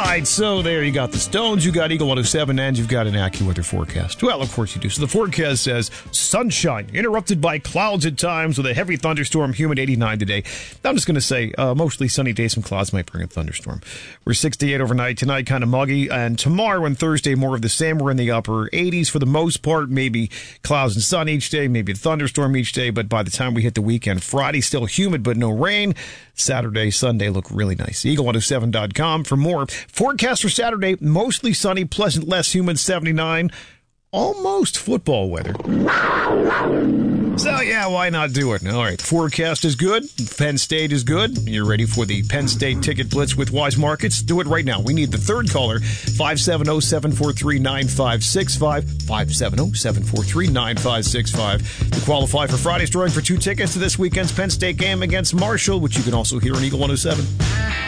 right, so there you got the Stones, you got Eagle 107, and you've got an AccuWeather forecast. Well, of course you do. So the forecast says sunshine, interrupted by clouds at times with a heavy thunderstorm, humid 89 today. I'm just going to say mostly sunny day, some clouds might bring a thunderstorm. We're 68 overnight tonight, kind of muggy, and tomorrow and Thursday more of the same. We're in the upper 80s for the most part, maybe clouds and sun each day, maybe a thunderstorm each day, but by the time we hit the weekend, Friday still humid but no rain. Saturday, Sunday look really nice. Eagle107.com for more. Forecast for Saturday, mostly sunny, pleasant, less humid, 79. Almost football weather. So, yeah, why not do it? All right, forecast is good. Penn State is good. You're ready for the Penn State Ticket Blitz with Wise Markets? Do it right now. We need the third caller, 570-743-9565, 570-743-9565, to qualify for Friday's drawing for 2 tickets to this weekend's Penn State game against Marshall, which you can also hear on Eagle 107.